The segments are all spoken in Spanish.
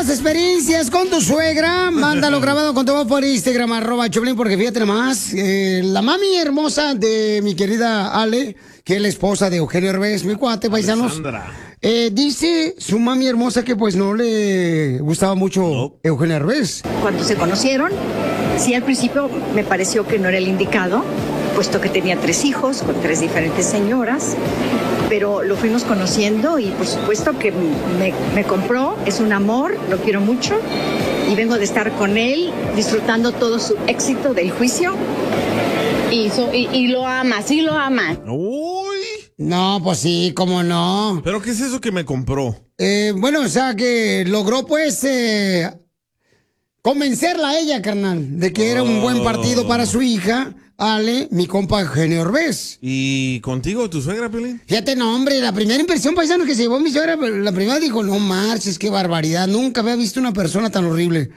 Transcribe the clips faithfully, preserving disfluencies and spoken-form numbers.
las experiencias con tu suegra, mándalo grabado con tu voz por Instagram, arroba Choplin, porque fíjate nomás, eh, la mami hermosa de mi querida Ale, que es la esposa de Eugenio Derbez, mi cuate, paisanos. Eh, dice su mami hermosa que pues no le gustaba mucho no. Eugenio Derbez. Cuando se conocieron, sí, al principio me pareció que no era el indicado, puesto que tenía tres hijos con tres diferentes señoras, pero lo fuimos conociendo y por supuesto que me, me compró, es un amor, lo quiero mucho y vengo de estar con él disfrutando todo su éxito del juicio. Y, so, y, y lo ama, sí lo ama. Uy. No, pues sí, cómo no. ¿Pero qué es eso que me compró? Eh, bueno, o sea, que logró pues eh, convencerla a ella, carnal, de que oh. era un buen partido para su hija, Ale, mi compa Eugenio Derbez. ¿Y contigo, tu suegra, Piolín? Fíjate, no, hombre, la primera impresión, paisano, que se llevó mi suegra, la primera dijo, no marches, qué barbaridad, nunca había visto una persona tan horrible.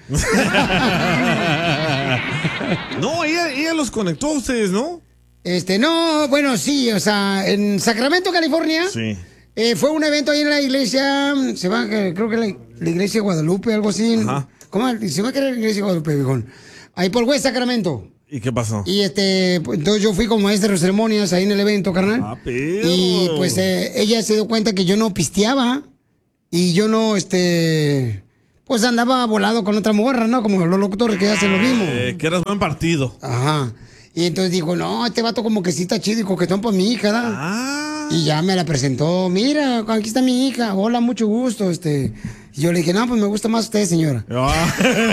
No, ella, ella los conectó a ustedes, ¿no? Este, no, bueno, sí, o sea, en Sacramento, California. Sí. Eh, fue un evento ahí en la iglesia, se va, creo que la, la iglesia de Guadalupe, algo así. Ajá. ¿Cómo? Se va a querer la iglesia de Guadalupe, viejón. Ahí por West Sacramento. ¿Y qué pasó? Y este, entonces yo fui como maestro de ceremonias ahí en el evento, carnal. Ah, pero... Y pues eh, ella se dio cuenta que yo no pisteaba y yo no, este, pues andaba volado con otra morra, ¿no? Como los locutores que hacen lo mismo. Eh, que eras buen partido. Ajá. Y entonces dijo, no, este vato como que sí está chido y coquetón para mi hija, ¿da? Ah. Y ya me la presentó, mira, aquí está mi hija, hola, mucho gusto, este... Y yo le dije, no, pues me gusta más usted, señora. Ah.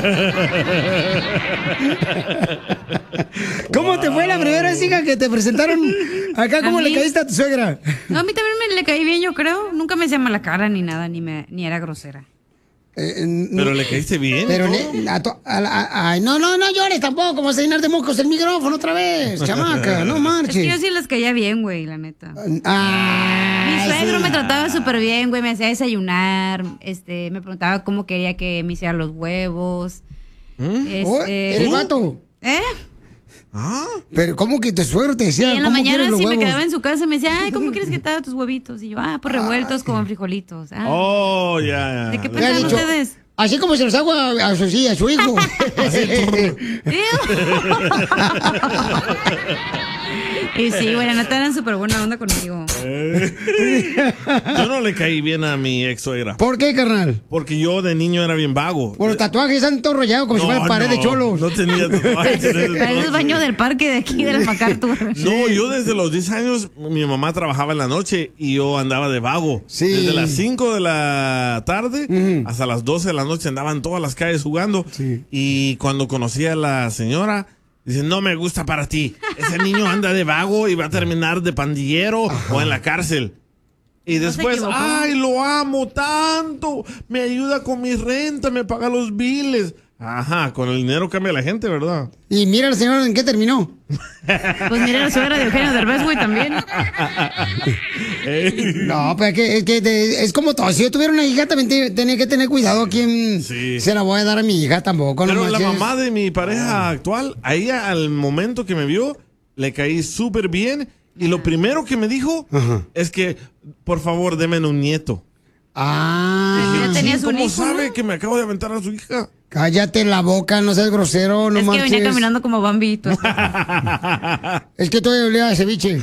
¿Cómo wow. te fue la primera hija que te presentaron acá? ¿Cómo le caíste a tu suegra? No, a mí también me le caí bien, yo creo. Nunca me hacía mala cara ni nada, ni, me, ni era grosera. Eh, pero le caíste bien. Pero le, a to, a, a, a, no, no, no llores tampoco. Vas a llenar de mocos el micrófono otra vez, chamaca. No marches. Es que yo sí les caía bien, güey, la neta. Ah, mi suegro sí. me trataba súper bien, güey. Me hacía desayunar. Este, me preguntaba cómo quería que me hiciera los huevos. ¿Mm? Este, oh, ¿eres vato? ¿Eh? Ah, pero ¿cómo que tu suegro te decía? Y en la ¿cómo mañana los si huevos? me quedaba en su casa me decía, ay, ¿cómo quieres que te haga tus huevitos? Y yo, ah, pues revueltos con frijolitos. Ah. Oh, ya, yeah, ya. Yeah. ¿De qué pensaban ustedes? Así como se los hago a, a, su, sí, a su hijo. Y sí, güey, la neta eran súper buena onda conmigo. Yo no le caí bien a mi ex suegra. ¿Por qué, carnal? Porque yo de niño era bien vago. Por los tatuajes están todo rollados como no, si fuera pared no, de cholos. No tenía tatuajes. Parece el baño del parque de aquí, de la MacArthur. No, yo desde los diez años, mi mamá trabajaba en la noche y yo andaba de vago. Sí. Desde las cinco de la tarde uh-huh. hasta las doce de la noche andaba en todas las calles jugando. Sí. Y cuando conocí a la señora... Dice, no me gusta para ti. Ese niño anda de vago y va a terminar de pandillero Ajá. o en la cárcel. Y después, no ay, lo amo tanto. Me ayuda con mi renta, me paga los biles. Ajá, con el dinero cambia la gente, ¿verdad? Y mira la señora en qué terminó. Pues mira la suegra de Eugenio Derbez, güey, también. No, pero es que, es, que te, es como todo. Si yo tuviera una hija, también te, tenía que tener cuidado a quién sí. se la voy a dar a mi hija tampoco. Pero no la mamá de mi pareja actual, a ella al momento que me vio, le caí súper bien. Y lo primero que me dijo Ajá. es que, por favor, deme un nieto. Ah, ¿ya tenías un ¿Cómo hijo? sabe que me acabo de aventar a su hija? Cállate la boca, no seas grosero, no es marches. Es que venía caminando como Bambito. Es que todavía olía a ceviche.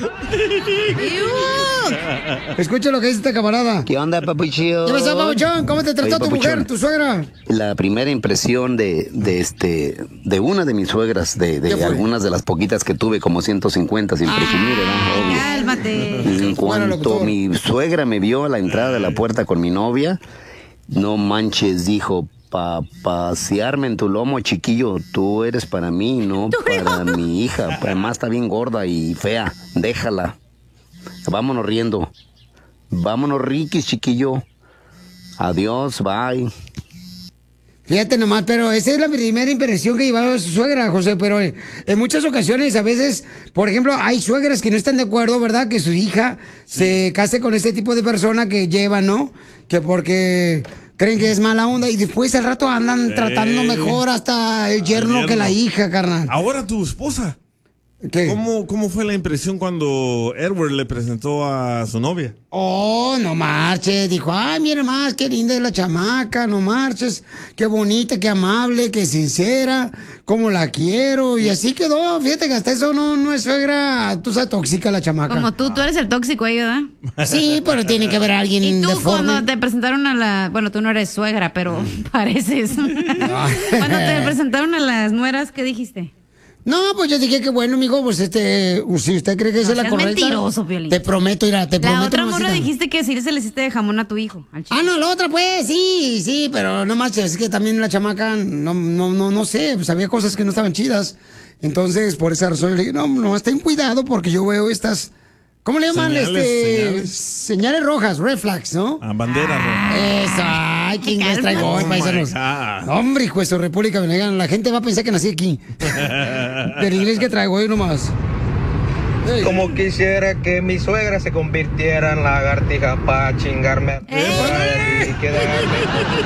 Escucha lo que dice esta camarada. ¿Qué onda, papuchón? ¿Qué pasó, papuchón? ¿Cómo te trató Oye, tu mujer, tu suegra? La primera impresión de, de este de una de mis suegras, de, de algunas de las poquitas que tuve, como ciento cincuenta, sin ah, presumir, ¿verdad? Cálmate. En cuanto mi suegra me vio a la entrada de la puerta con mi novia, no manches, dijo... Para pasearme en tu lomo, chiquillo, tú eres para mí, no para mi hija. Además está bien gorda y fea, déjala. Vámonos riendo. Vámonos riquis, chiquillo. Adiós, bye. Fíjate nomás, pero esa es la primera impresión que llevaba su suegra, José, pero en muchas ocasiones, a veces, por ejemplo, hay suegras que no están de acuerdo, ¿verdad? Que su hija se case con este tipo de persona que lleva, ¿no? Que porque... creen que es mala onda y después al rato andan eh, tratando mejor hasta el yerno, el yerno que la hija, carnal. Ahora tu esposa. ¿Qué? ¿Cómo, ¿Cómo fue la impresión cuando Edward le presentó a su novia? Oh, no marches. Dijo, ay, mira más, qué linda es la chamaca, no marches. Qué bonita, qué amable, qué sincera, cómo la quiero. Y así quedó. Fíjate que hasta eso no, no es suegra, tú sabes, tóxica la chamaca. Como tú, tú eres el tóxico ahí, ¿verdad? Sí, pero tiene que haber alguien ¿Y tú deforme. cuando te presentaron a la... Bueno, tú no eres suegra, pero pareces. Cuando te presentaron a las nueras, ¿qué dijiste? No, pues yo dije que bueno, amigo, pues este, si usted cree que esa No es la seas correcta. mentiroso, Piolín. Te prometo, mira, te prometo. La otra mamacita. morra dijiste que sí se le hiciste de jamón a tu hijo. Al chico. Ah, no, la otra pues, sí, sí, pero no más, es que también la chamaca, no, no, no, no sé, pues había cosas que no estaban chidas. Entonces, por esa razón, yo le dije, no, no, ten cuidado porque yo veo estas, ¿cómo le llaman? Señales, este, señales. señales rojas, red flags, ¿no? A bandera roja. Eso, ay, ¿quién les traigo hoy, Oh, paisanos? my God. No, hombre, hijo de su República Dominicana, la gente va a pensar que nací aquí. Del inglés que traigo hoy nomás. Ey. Como quisiera que mi suegra se convirtiera en lagartija para chingarme Eh. y quedarme.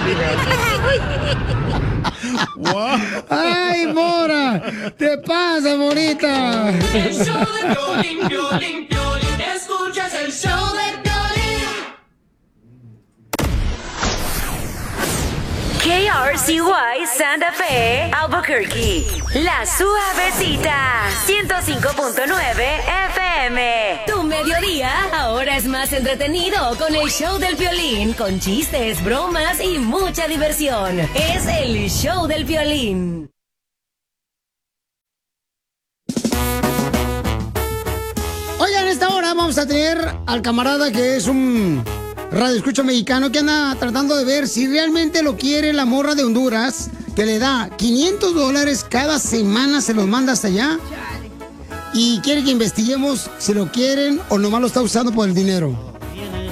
Wow. ¡Ay, Mora! ¡Te pasa, bonita! El show de Piolín, Piolín, Piolín. Escuchas el show de Piolín. K R C Y Santa Fe, Albuquerque. La Suavecita, ciento cinco punto nueve F M. Tu mediodía ahora es más entretenido con el show del Piolín, con chistes, bromas y mucha diversión. Es el show del Piolín. Oigan, en esta hora vamos a tener al camarada que es un radioescucha mexicano que anda tratando de ver si realmente lo quiere la morra de Honduras, que le da quinientos dólares cada semana, se los manda hasta allá. Y quiere que investiguemos si lo quieren o nomás lo está usando por el dinero.